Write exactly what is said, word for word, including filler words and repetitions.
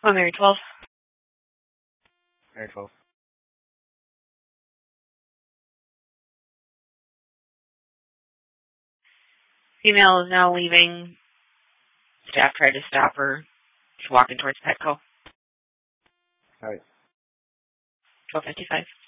Oh, Mary twelve. Mary twelve. Female is now leaving. Staff tried to stop her. She's walking towards Petco. All right. twelve fifty-five.